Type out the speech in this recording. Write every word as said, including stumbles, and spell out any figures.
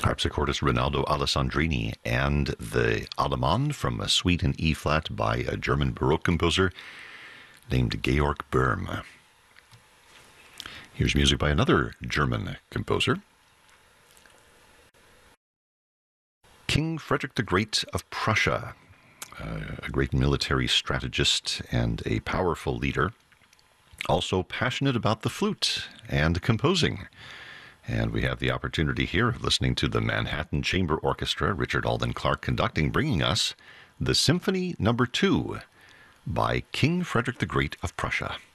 harpsichordist Rinaldo Alessandrini, and the Allemande from a suite in E-flat by a German Baroque composer named Georg Böhm. Here's music by another German composer, King Frederick the Great of Prussia, uh, a great military strategist and a powerful leader, also passionate about the flute and composing. And we have the opportunity here of listening to the Manhattan Chamber Orchestra, Richard Alden Clark conducting, bringing us the Symphony Number Two by King Frederick the Great of Prussia.